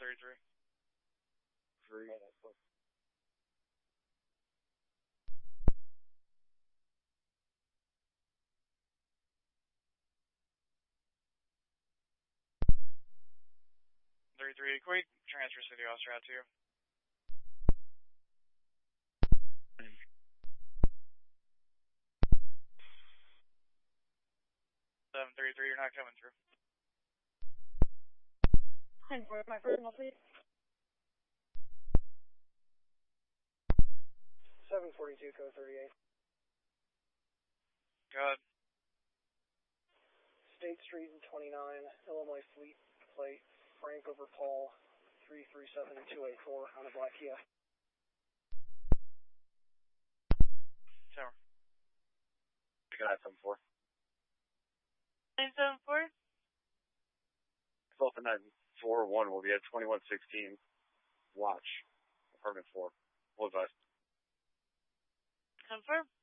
33. 3. 33 equate, transfer City Austria 2. 733, you're not coming through. And for my personal, please. 742, code 38. Go ahead. State Street and 29, Illinois Fleet Plate, Frank over Paul, 337284 on a black Kia. Tower. Good night, 74. 974? Delta 941 will be at 2116. Watch. Apartment 4. Full advice. Confirm.